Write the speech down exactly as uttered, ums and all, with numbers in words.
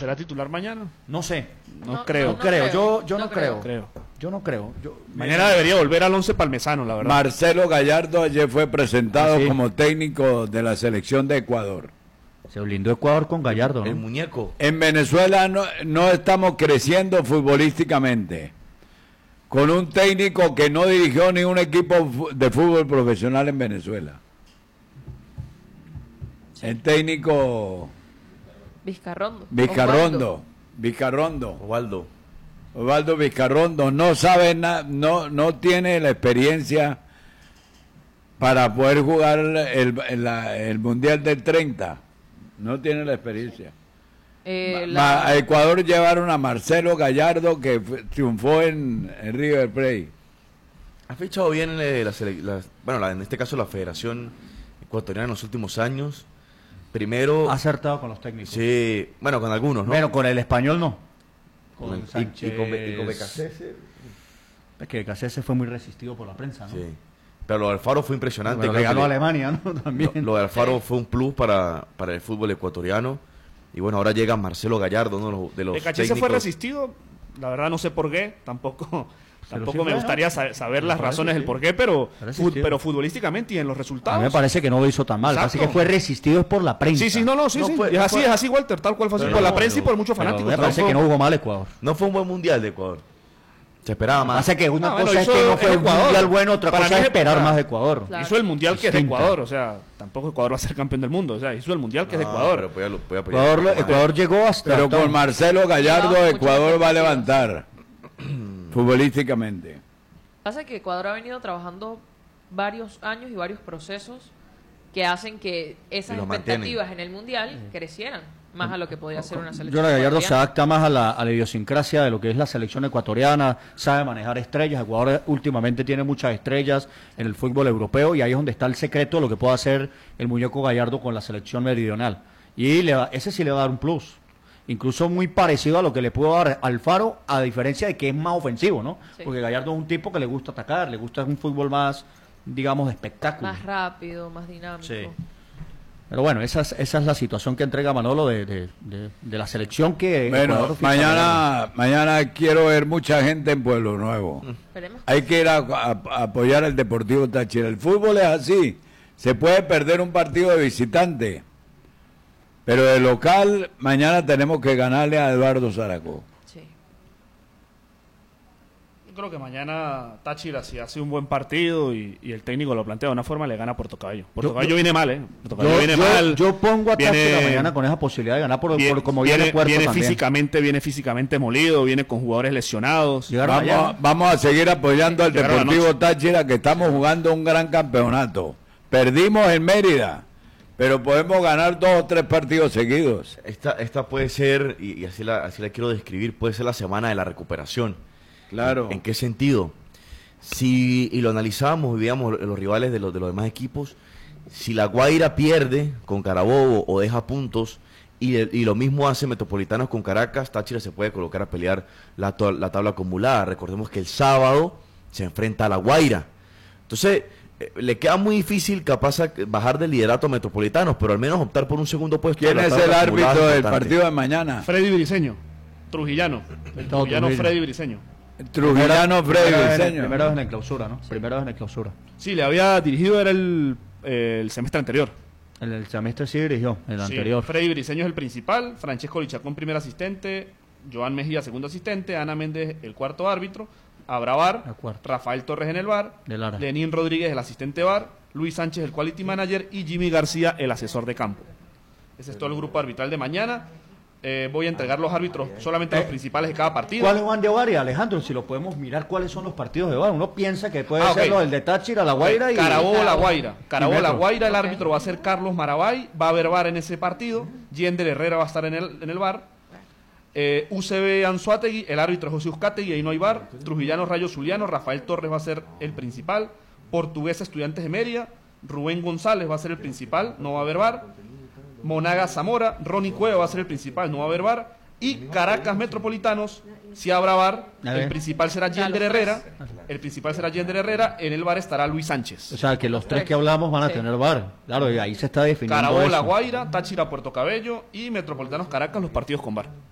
¿será titular mañana? No sé. No, No, creo. No, no creo. creo. Yo, yo no, No creo. creo. Yo no creo. Yo, Mañana debería volver al once palmesano, la verdad. Marcelo Gallardo ayer fue presentado Ah, sí. como técnico de la selección de Ecuador. Se blindó Ecuador con Gallardo, El ¿no? muñeco. En Venezuela no, no estamos creciendo futbolísticamente. Con un técnico que no dirigió ni un equipo fu- de fútbol profesional en Venezuela. El técnico Vizcarrondo. Vizcarrondo. Vizcarrondo. Osvaldo. Osvaldo Vizcarrondo no sabe nada, no, no tiene la experiencia para poder jugar el, el, la- el Mundial del treinta. No tiene la experiencia. Eh, Ma- la- a Ecuador llevaron a Marcelo Gallardo, que fue- triunfó en, en River Plate. Ha fichado bien eh, la, sele- la- bueno, la- en este caso la Federación Ecuatoriana en los últimos años. Primero, Ha acertado con los técnicos. sí, bueno, con algunos, ¿no? Bueno, con el español no. Con Con el- y- Sánchez. y, con, Be- y con Becasese, Es que Becasese fue muy resistido por la prensa, ¿no? sí. Pero lo de Alfaro fue impresionante. Pero le creo que ganó a le- Alemania, ¿no? También. Lo, lo de Alfaro fue un plus para, para el fútbol ecuatoriano. Y bueno, ahora llega Marcelo Gallardo, uno de los, de los De Caché se fue técnicos. resistido, la verdad no sé por qué, tampoco tampoco sí me fue, gustaría ¿no? sa- saber Me las parece, razones del sí. por qué, pero, Parece, fut- sí. pero futbolísticamente y en los A resultados. mí me parece que no lo hizo tan mal. Así Exacto. que fue resistido es por la prensa. Sí, sí, no, no, sí, No sí. fue- es no así, fue- es así, Walter, tal cual fue así Pero por la no, prensa y pero- por muchos Pero fanáticos. me parece tampoco. que no jugó mal Ecuador. No fue un buen mundial de Ecuador. Se esperaba más. Pasa que una Ah, bueno, cosa es hizo que no fue el un Ecuador. mundial bueno, otra Para cosa mí es es- esperar ah, más de Ecuador. Claro. Hizo el mundial que es de Distinta. Ecuador, o sea, tampoco Ecuador va a ser campeón del mundo, o sea, hizo el mundial que es de No, Ecuador. pero podía- podía apoyar Ecuador, un poco más. Ecuador llegó hasta... Pero hasta- con Marcelo Gallardo Llevaba muchas Ecuador va a expectativas. levantar futbolísticamente. Pasa que Ecuador ha venido trabajando varios años y varios procesos que hacen que esas Y los mantienen. expectativas en el Mundial crecieran más a lo que podía ser una selección. Yo creo que Gallardo se ecuatoriana. adapta más a la, a la idiosincrasia de lo que es la selección ecuatoriana, sabe manejar estrellas. Ecuador últimamente tiene muchas estrellas en el fútbol europeo y ahí es donde está el secreto de lo que puede hacer el muñeco Gallardo con la selección meridional. Y le va- ese sí le va a dar un plus. Incluso muy parecido a lo que le pudo dar Alfaro, a diferencia de que es más ofensivo, ¿no? Sí. Porque Gallardo es un tipo que le gusta atacar, le gusta un fútbol más, digamos, de espectáculo. Más rápido, más dinámico. Sí. Pero bueno, esa es, esa es la situación que entrega Manolo de, de, de- de la selección que... Bueno, Ecuador ficha mañana, mañana quiero ver mucha gente en Pueblo Nuevo. Esperemos. Hay que ir a, a- a apoyar al Deportivo Táchira. El fútbol es así. Se puede perder un partido de visitante. Pero de local, mañana tenemos que ganarle a Eduardo Zaragoza. Sí. Yo creo que mañana Táchira, si hace un buen partido y, y el técnico lo plantea de una forma, le gana a Puerto Cabello. Puerto Yo- Cabello yo- viene mal, ¿eh? Puerto Cabello Yo, viene yo- mal. yo pongo a viene- Táchira mañana con esa posibilidad de ganar por, Viene, por como viene, viene, Puerto viene también. físicamente, viene físicamente molido, viene con jugadores lesionados. Llegar Vamos, mañana. vamos a seguir apoyando al Llegar a la Deportivo noche. Táchira, que estamos jugando un gran campeonato. Perdimos en Mérida, pero podemos ganar dos o tres partidos seguidos. Esta, esta puede ser, y, y así, la, así la quiero describir, puede ser la semana de la recuperación. Claro. ¿En qué sentido? Si, y lo analizamos y veíamos los rivales de los, de los demás equipos, si la Guaira pierde con Carabobo o deja puntos, y, el- y lo mismo hace Metropolitanos con Caracas, Táchira se puede colocar a pelear la, to- la tabla acumulada. Recordemos que el sábado se enfrenta a la Guaira. Entonces, eh, le queda muy difícil capaz a- bajar del liderato a Metropolitanos, pero al menos optar por un segundo puesto. ¿Quién de la es tabla el acumulada árbitro del importante. partido de mañana? Freddy Briseño, trujillano. El Todo trujillano Trujillo. Freddy Briseño. Trujillano Primera Freddy vez en- Briseño. Primera vez en la clausura, ¿no? Primera vez en la clausura. Sí, le había dirigido, era el, eh, el semestre anterior. El, el semestre sí dirigió, el Sí, anterior. Freddy Briseño es el principal, Francesco Lichacón primer asistente, Joan Mejía segundo asistente, Ana Méndez el cuarto árbitro, Abra VAR, El cuarto. Rafael Torres en el VAR, De Lara. Lenín Rodríguez el asistente VAR, Luis Sánchez el quality manager y Jimmy García el asesor de campo. Ese es todo el grupo arbitral de mañana. Eh, voy a entregar los árbitros solamente a los principales de cada partido. ¿Cuáles van de VAR? Y Alejandro, si lo podemos mirar, ¿cuáles son los partidos de VAR? Uno piensa que puede Ah, ser ok. los del de Táchira, La Guaira y... Carabobo La Guaira. Carabobo La Metro. Guaira, el Ok. árbitro va a ser Carlos Marabay, va a haber VAR en ese partido, Yender Herrera va a estar en el, en el VAR, eh, U C B Anzuategui, el árbitro es José Uzcategui, ahí no hay VAR, Trujillano Rayo Zuliano, Rafael Torres va a ser el principal, Portuguesa Estudiantes de Mérida, Rubén González va a ser el principal, no va a haber VAR, Monaga Zamora, Ronnie Cueva va a ser el principal, no va a haber VAR, y Caracas Metropolitanos, si habrá VAR, A el ver. principal será Ya, Yender los tres. Herrera, el principal será Yender Herrera, en el VAR estará Luis Sánchez. O sea, que los tres Tres. que hablamos van a Sí. tener VAR. Claro, y ahí se está definiendo Carabobo, La eso. Guaira, Táchira, Puerto Cabello y Metropolitanos Caracas, los partidos con VAR.